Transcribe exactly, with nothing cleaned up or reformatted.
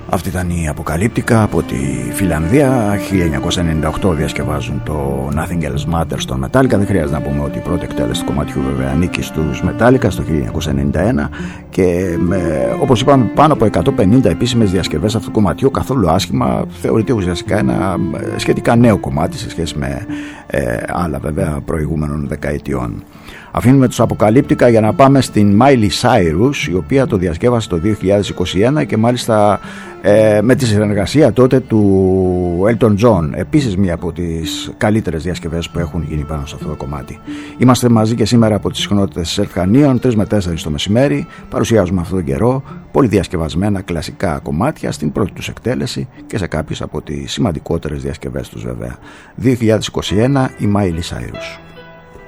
Αυτή ήταν η Αποκαλύπτικα από τη Φιλανδία. χίλια εννιακόσια ενενήντα οκτώ διασκευάζουν το Nothing Else Matters στον Metallica. Δεν χρειάζεται να πούμε ότι η πρώτη εκτέλεση του κομματιού βέβαια ανήκει στους Metallica στο χίλια εννιακόσια ενενήντα ένα και με, όπως είπαμε, πάνω από εκατόν πενήντα επίσημες διασκευές αυτού του κομματιού, καθόλου άσχημα. Θεωρείται ουσιαστικά ένα σχετικά νέο κομμάτι σε σχέση με ε, άλλα βέβαια προηγούμενων δεκαετιών. Αφήνουμε τους Αποκαλύπτικα για να πάμε στην Miley Cyrus, η οποία το διασκεύασε το δύο χιλιάδες είκοσι ένα και μάλιστα ε, με τη συνεργασία τότε του Elton John, επίσης μία από τις καλύτερες διασκευές που έχουν γίνει πάνω σε αυτό το κομμάτι. Είμαστε μαζί και σήμερα από τις συχνότητες Ελφανίων, τρεις με τέσσερις το μεσημέρι. Παρουσιάζουμε αυτόν τον καιρό πολύ διασκευασμένα κλασικά κομμάτια στην πρώτη τους εκτέλεση και σε κάποιες από τις σημαντικότερες διασκευές τους βέβαια. δύο χιλιάδες είκοσι ένα η Miley Cyrus.